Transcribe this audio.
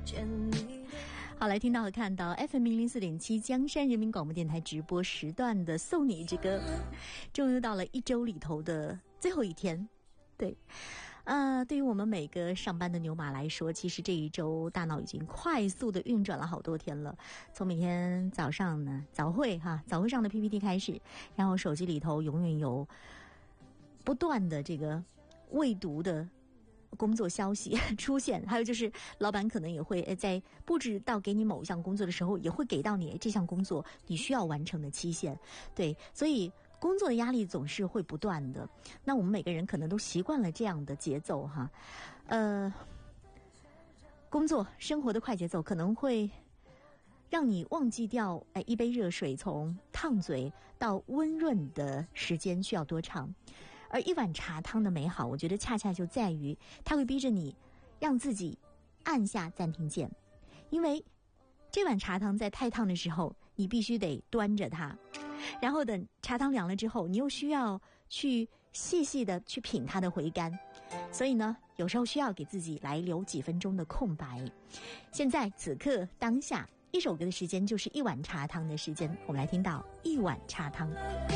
好，来听到和看到 FM104.7 江山人民广播电台直播时段的送你这个，终于到了一周里头的最后一天。对，对于我们每个上班的牛马来说，其实这一周大脑已经快速的运转了好多天了。从每天早上呢早会上的 PPT 开始，然后手机里头永远有不断的这个未读的工作消息出现，还有就是老板可能也会在布置到给你某一项工作的时候，也会给到你这项工作你需要完成的期限。对，所以工作的压力总是会不断的。那我们每个人可能都习惯了这样的节奏哈，工作生活的快节奏可能会让你忘记掉一杯热水从烫嘴到温润的时间需要多长。而一碗茶汤的美好，我觉得恰恰就在于它会逼着你让自己按下暂停键，因为这碗茶汤在太烫的时候你必须得端着它，然后等茶汤凉了之后，你又需要去细细的去品它的回甘，所以呢有时候需要给自己来留几分钟的空白。现在此刻当下一首歌的时间就是一碗茶汤的时间，我们来听到一碗茶汤。